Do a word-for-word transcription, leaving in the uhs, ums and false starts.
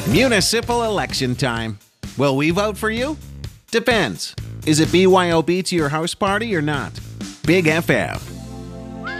Municipal election time. Will we vote for you? Depends. Is it B Y O B to your house party or not? Big F F.